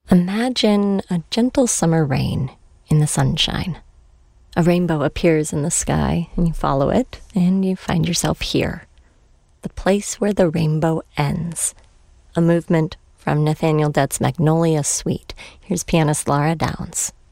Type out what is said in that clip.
Imagine a gentle summer rain in the sunshine. A rainbow appears in the sky, and you follow it, and you find yourself here. The place where the rainbow ends. A movement from Nathaniel Dett's Magnolia Suite. Here's pianist Laura Downs.